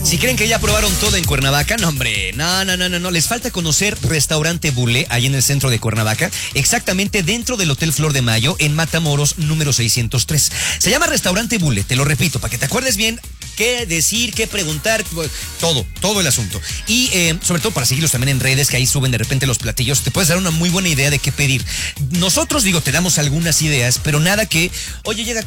Si creen que ya probaron todo en Cuernavaca, no, hombre, no. Les falta conocer Restaurante Bule, ahí en el centro de Cuernavaca, exactamente dentro del Hotel Flor de Mayo, en Matamoros, número 603. Se llama Restaurante Bule, te lo repito, para que te acuerdes bien qué decir, qué preguntar, todo el asunto. Y sobre todo para seguirlos también en redes, que ahí suben de repente los platillos, te puedes dar una muy buena idea de qué pedir. Nosotros, te damos algunas ideas, pero nada que, oye, llega